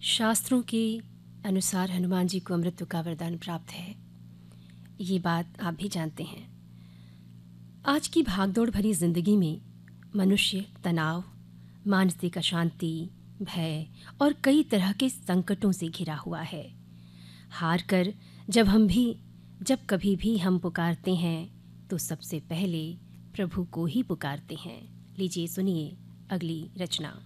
शास्त्रों के अनुसार हनुमान जी को अमृत का वरदान प्राप्त है, ये बात आप भी जानते हैं। आज की भागदौड़ भरी जिंदगी में मनुष्य तनाव, मानसिक अशांति, भय और कई तरह के संकटों से घिरा हुआ है। हार कर जब कभी भी हम पुकारते हैं तो सबसे पहले प्रभु को ही पुकारते हैं। लीजिए सुनिए अगली रचना।